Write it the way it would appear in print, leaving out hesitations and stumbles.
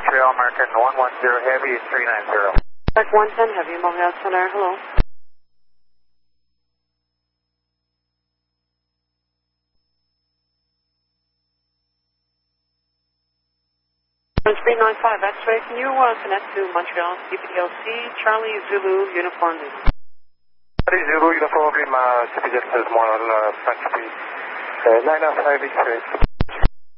Montreal, American 110 Heavy 390. Mark 110 Heavy, Montreal Center, hello. Orange 395 X-ray, can you connect to Montreal CPLC Charlie Zulu Uniform? Charlie Zulu Uniform, CPLC Montreal, French P. 995 X-ray.